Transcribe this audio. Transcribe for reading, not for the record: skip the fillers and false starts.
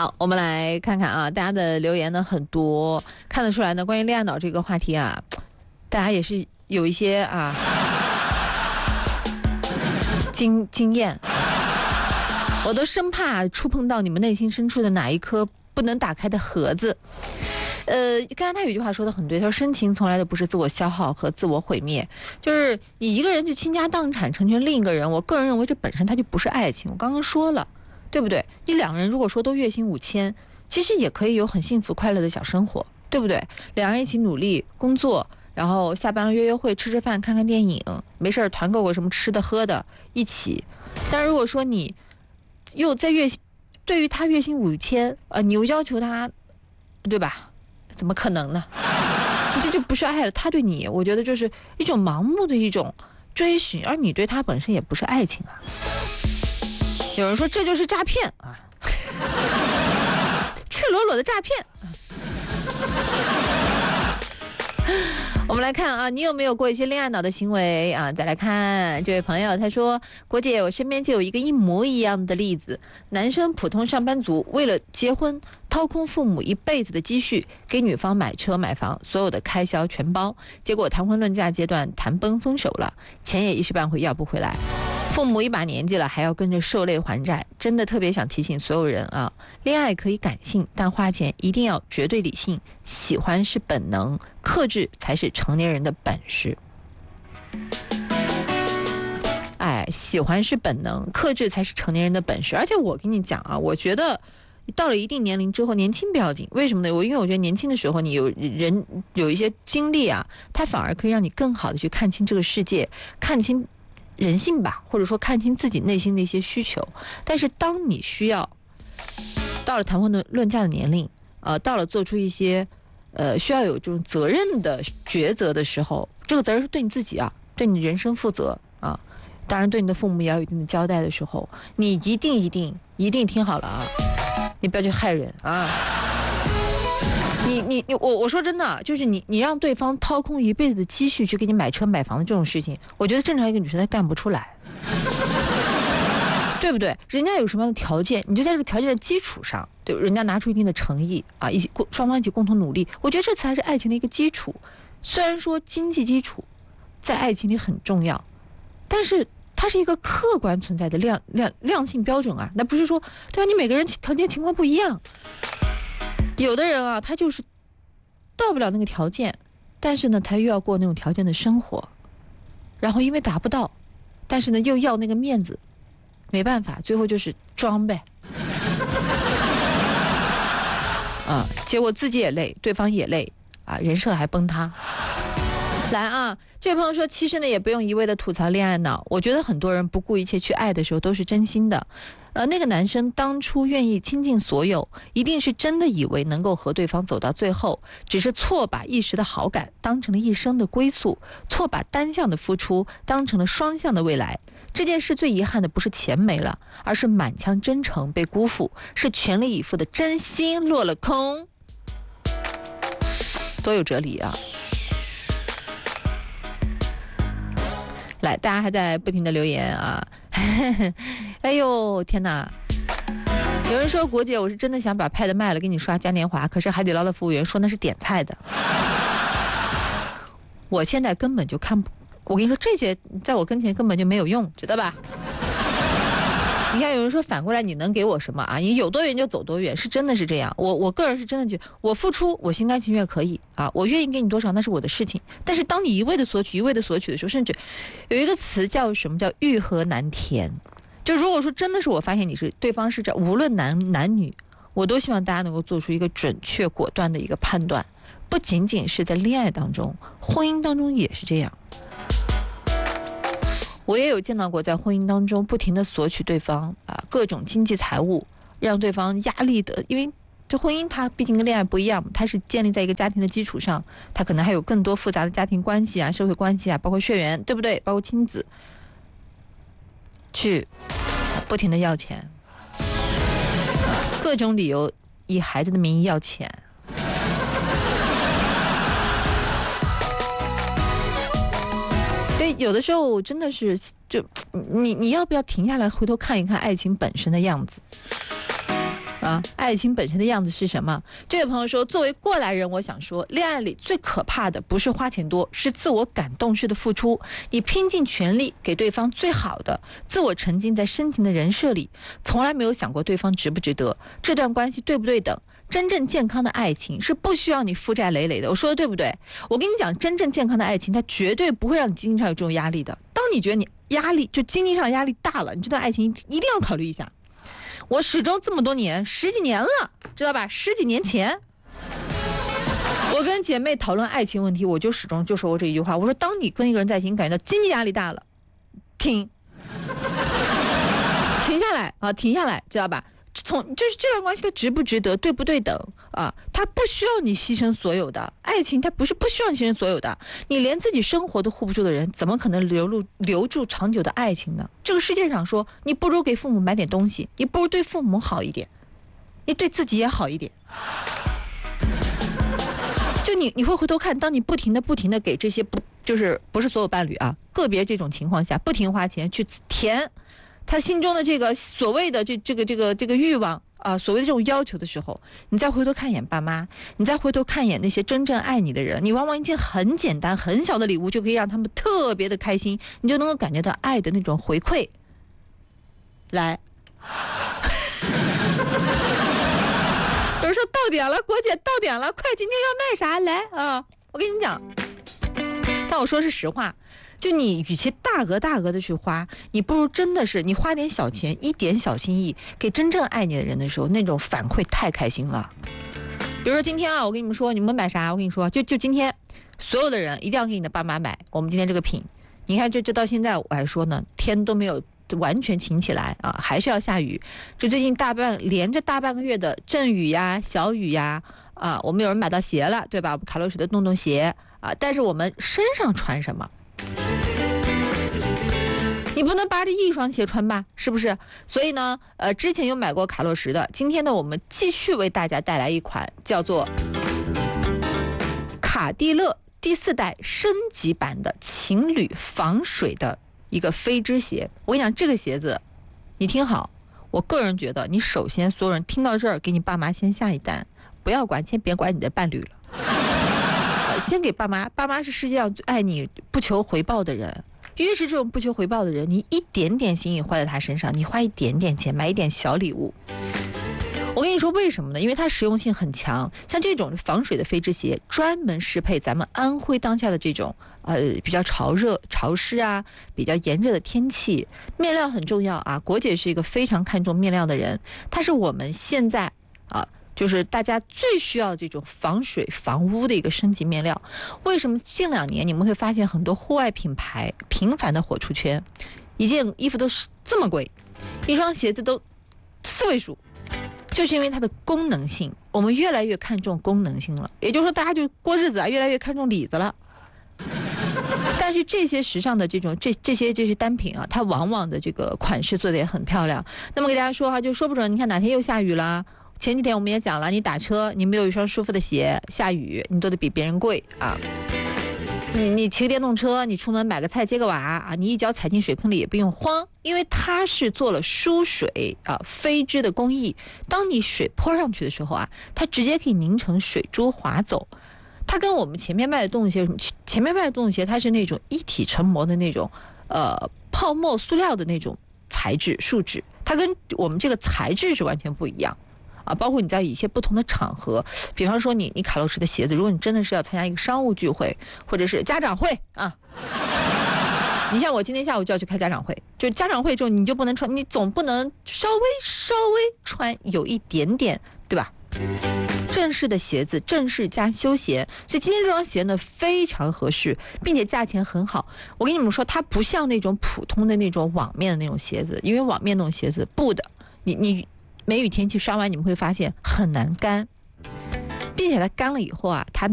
好，我们来看看啊，大家的留言呢很多，看得出来呢，关于恋爱脑这个话题啊，大家也是有一些经验，我都生怕触碰到你们内心深处的哪一颗不能打开的盒子。刚才他有一句话说的很对，他说深情从来都不是自我消耗和自我毁灭，就是你一个人去倾家荡产成全另一个人，我个人认为这本身它就不是爱情。我刚刚说了，对不对？你两个人如果说都月薪5000，其实也可以有很幸福快乐的小生活，对不对？两人一起努力工作，然后下班了约会，吃饭，看看电影，没事团购个什么吃的喝的一起。但如果说你又在对于他月薪5000，你又要求他，对吧？怎么可能呢？这就不是爱了。他对你，我觉得就是一种盲目的一种追寻，而你对他本身也不是爱情啊。有人说这就是诈骗啊，赤裸裸的诈骗。我们来看啊，你有没有过一些恋爱脑的行为啊？再来看这位朋友，他说：国姐，我身边就有一个一模一样的例子，男生普通上班族，为了结婚掏空父母一辈子的积蓄，给女方买车买房，所有的开销全包，结果谈婚论嫁阶段谈崩分手了，钱也一时半会要不回来。父母一把年纪了，还要跟着受累还债，真的特别想提醒所有人啊，恋爱可以感性，但花钱一定要绝对理性，喜欢是本能，克制才是成年人的本事。喜欢是本能，克制才是成年人的本事。而且我跟你讲啊，我觉得到了一定年龄之后，年轻不要紧，为什么呢？因为我觉得年轻的时候，你有一些经历啊，它反而可以让你更好的去看清这个世界，看清人性吧，或者说看清自己内心的一些需求。但是当你需要到了谈婚论嫁的年龄，到了做出一些需要有这种责任的抉择的时候，这个责任是对你自己啊，对你人生负责啊，当然对你的父母也要有一定的交代的时候，你一定听好了啊，你不要去害人啊。我说真的，就是你让对方掏空一辈子的积蓄去给你买车买房的这种事情，我觉得正常一个女生她干不出来，对不对？人家有什么样的条件，你就在这个条件的基础上，对，人家拿出一定的诚意啊，双方一起共同努力，我觉得这才是爱情的一个基础。虽然说经济基础在爱情里很重要，但是它是一个客观存在的量性标准啊，那不是说对吧？你每个人条件情况不一样。有的人啊，他就是到不了那个条件，但是呢，他又要过那种条件的生活，然后因为达不到，但是呢又要那个面子，没办法，最后就是装呗。结果自己也累，对方也累啊，人设还崩塌。来啊，这位朋友说，其实呢也不用一味的吐槽恋爱脑，我觉得很多人不顾一切去爱的时候都是真心的。那个男生当初愿意倾尽所有，一定是真的以为能够和对方走到最后，只是错把一时的好感当成了一生的归宿，错把单向的付出当成了双向的未来。这件事最遗憾的不是钱没了，而是满腔真诚被辜负，是全力以赴的真心落了空。多有哲理啊！来，大家还在不停的留言啊！哎呦天哪！有人说，国姐，我是真的想把 pad 卖了给你刷嘉年华，可是海底捞的服务员说那是点菜的。我现在根本就看不，我跟你说，这些在我跟前根本就没有用，知道吧？你看有人说反过来你能给我什么啊？你有多远就走多远，是真的是这样。我个人是真的觉得我付出我心甘情愿可以啊，我愿意给你多少那是我的事情。但是当你一味的索取的时候，甚至有一个词叫什么叫欲壑难填。就如果说真的是我发现对方是这，无论男女，我都希望大家能够做出一个准确果断的一个判断，不仅仅是在恋爱当中，婚姻当中也是这样。我也有见到过在婚姻当中不停的索取对方各种经济财务，让对方压力的，因为这婚姻它毕竟跟恋爱不一样，它是建立在一个家庭的基础上，它可能还有更多复杂的家庭关系啊、社会关系啊，包括血缘，对不对？包括亲子，去不停的要钱，各种理由以孩子的名义要钱。所以有的时候真的是，就你要不要停下来回头看一看爱情本身的样子？ 啊，爱情本身的样子是什么？这位朋友说，作为过来人，我想说，恋爱里最可怕的不是花钱多，是自我感动式的付出。你拼尽全力给对方最好的，自我沉浸在深情的人设里，从来没有想过对方值不值得，这段关系对不对等。真正健康的爱情是不需要你负债累累的，我说的对不对？我跟你讲，真正健康的爱情，它绝对不会让你经济上有这种压力的。当你觉得你压力就经济上压力大了，你这段爱情一定要考虑一下。我始终这么多年，10几年了，知道吧？10几年前，我跟姐妹讨论爱情问题，我就始终就说过这一句话，我说当你跟一个人在一起，你感觉到经济压力大了，停下来啊，停下来，知道吧？就是这段关系它值不值得，对不对等啊？它不需要你牺牲所有的爱情，它不需要你牺牲所有的。你连自己生活都护不住的人，怎么可能留住长久的爱情呢？这个世界上说，你不如给父母买点东西，你不如对父母好一点，你对自己也好一点。就你会回头看，当你不停的给这些不是所有伴侣啊，个别这种情况下，不停花钱去填他心中的这个所谓的这个欲望啊，所谓的这种要求的时候，你再回头看一眼爸妈，你再回头看一眼那些真正爱你的人，你往往一件很简单很小的礼物就可以让他们特别的开心，你就能够感觉到爱的那种回馈。来，有人说到点了，国姐到点了，快，今天要卖啥来啊？我跟你讲，但我说是实话。就你与其大额的去花，你不如真的是你花点小钱，一点小心意给真正爱你的人的时候，那种反馈太开心了。比如说今天啊，我跟你们说，你们买啥？我跟你说，就今天，所有的人一定要给你的爸妈买我们今天这个品。你看这到现在我还说呢，天都没有完全晴起来啊，还是要下雨。这最近连着大半个月的阵雨呀、小雨呀，啊，我们有人买到鞋了，对吧？我们卡洛士的洞洞鞋啊，但是我们身上穿什么？你不能扒着一双鞋穿吧，是不是？所以呢，之前有买过卡洛什的，今天呢，我们继续为大家带来一款叫做卡地勒第4代升级版的情侣防水的一个飞织鞋。我跟你讲，这个鞋子，你听好，我个人觉得，你首先所有人听到这儿，给你爸妈先下一单，不要管，先别管你的伴侣了。先给爸妈，爸妈是世界上最爱你不求回报的人，越是这种不求回报的人，你一点点心意花在他身上，你花一点点钱买一点小礼物。我跟你说为什么呢？因为它实用性很强，像这种防水的飞织鞋专门适配咱们安徽当下的这种比较潮湿啊，比较炎热的天气。面料很重要啊，国姐是一个非常看重面料的人，它是我们现在就是大家最需要这种防水防污的一个升级面料。为什么近2年你们会发现很多户外品牌频繁的火出圈，一件衣服都是这么贵，一双鞋子都4位数，就是因为它的功能性，我们越来越看重功能性了。也就是说，大家就过日子越来越看重里子了。但是这些时尚的这些单品啊，它往往的这个款式做的也很漂亮。那么给大家说就说不准，你看哪天又下雨了。前几天我们也讲了，你打车，你没有一双舒服的鞋，下雨你都得比别人贵啊。你骑个电动车，你出门买个菜接个娃啊，你一脚踩进水坑里也不用慌，因为它是做了疏水飞织的工艺。当你水泼上去的时候啊，它直接可以凝成水珠滑走。它跟我们前面卖的动物鞋，前面卖的动物鞋它是那种一体成膜的那种泡沫塑料的那种材质树脂，它跟我们这个材质是完全不一样。包括你在一些不同的场合，比方说你卡洛什的鞋子，如果你真的是要参加一个商务聚会或者是家长会啊，你像我今天下午就要去开家长会，就家长会之后你就不能穿，你总不能稍微穿有一点点，对吧？正式的鞋子，正式加休闲，所以今天这双鞋呢非常合适，并且价钱很好。我跟你们说，它不像那种普通的那种网面的那种鞋子，因为网面那种鞋子布的，你梅雨天气刷完，你们会发现很难干，并且它干了以后啊，它